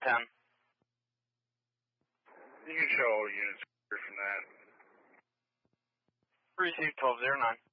10. You can show all units from that. Received 1209.